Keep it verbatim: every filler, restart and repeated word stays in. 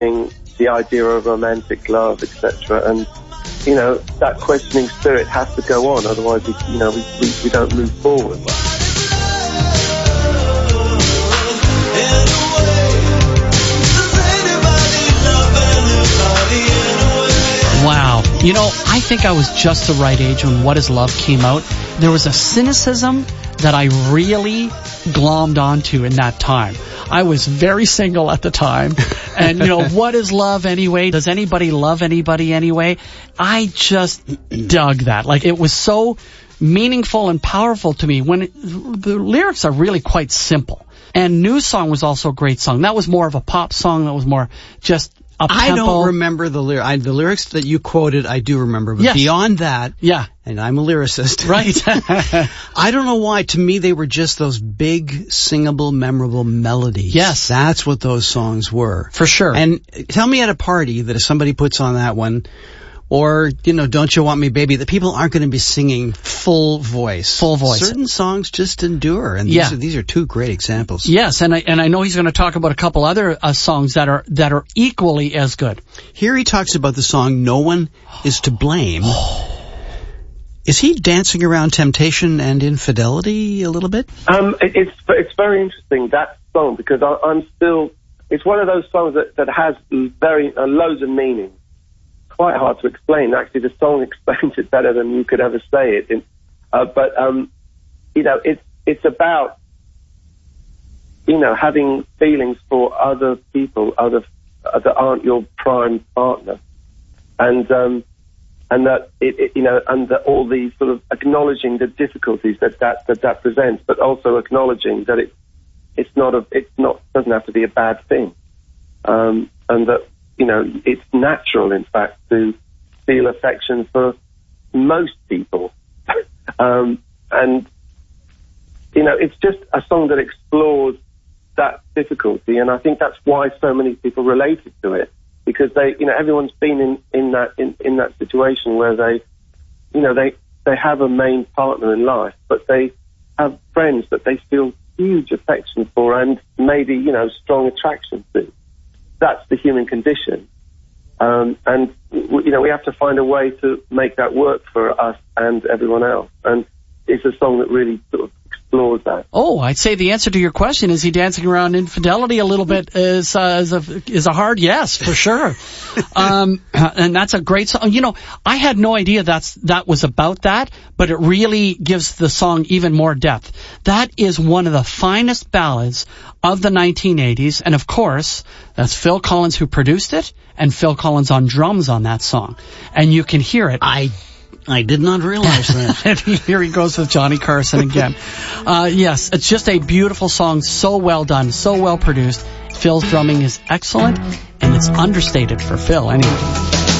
the idea of romantic love, et cetera. And, you know, that questioning spirit has to go on, otherwise, we, you know, we, we, we don't move forward. Wow. You know, I think I was just the right age when What Is Love came out. There was a cynicism that I really glommed onto in that time. I was very single at the time. And, you know, what is love anyway? Does anybody love anybody anyway? I just dug that. Like, it was so meaningful and powerful to me when it, the lyrics are really quite simple. And New Song was also a great song. That was more of a pop song. That was more just up-tempo. I don't remember the lyrics. I, the lyrics that you quoted, I do remember. But yes. Beyond that, yeah, and I'm a lyricist. Right. I don't know why. To me, they were just those big, singable, memorable melodies. Yes. That's what those songs were. For sure. And tell me at a party that if somebody puts on that one, or, you know, Don't You Want Me Baby, that people aren't going to be singing full voice. Full voice. Certain songs just endure, and these, yeah. are, these are two great examples. Yes, and I, and I know he's going to talk about a couple other uh, songs that are that are equally as good. Here he talks about the song No One Is to Blame. Is he dancing around temptation and infidelity a little bit? Um, it, it's it's very interesting, that song, because I, I'm still... It's one of those songs that, that has very uh, loads of meaning. Quite hard to explain. Actually, the song explains it better than you could ever say it. In, uh, but um, you know, it's it's about you know having feelings for other people, other uh, that aren't your prime partner, and um, and that it, it you know, and that all the sort of acknowledging the difficulties that that that, that presents, but also acknowledging that it it's not a it's not doesn't have to be a bad thing, um, and that. You know, it's natural, in fact, to feel affection for most people. um, and, you know, it's just a song that explores that difficulty. And I think that's why so many people related to it. Because they, you know, everyone's been in, in that, in, in that situation where they, you know, they, they have a main partner in life, but they have friends that they feel huge affection for and maybe, you know, strong attraction to. That's the human condition. Um, and, you know, we have to find a way to make that work for us and everyone else. And it's a song that really sort of explores that. Oh, I'd say the answer to your question, is he dancing around infidelity a little bit, is, uh, is, a, is a hard yes, for sure. um, and that's a great song. You know, I had no idea that's, that was about that, but it really gives the song even more depth. That is one of the finest ballads of the nineteen eighties, and of course, that's Phil Collins who produced it, and Phil Collins on drums on that song. And you can hear it. I I did not realize that. And here he goes with Johnny Carson again. uh, yes, it's just a beautiful song, so well done, so well produced. Phil's drumming is excellent, and it's understated for Phil anyway.